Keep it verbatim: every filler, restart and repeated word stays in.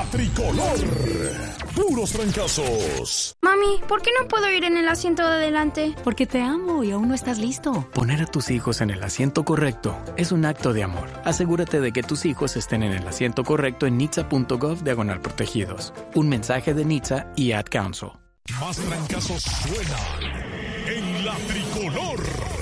tricolor. Puros trancazos. Mami, ¿por qué no puedo ir en el asiento de adelante? Porque te amo y aún no estás listo. Poner a tus hijos en el asiento correcto es un acto de amor. Asegúrate de que tus hijos estén en el asiento correcto en nitsa.gov diagonal protegidos. Un mensaje de Nitsa y Ad Council. Más trancazos suenan en la tricolor.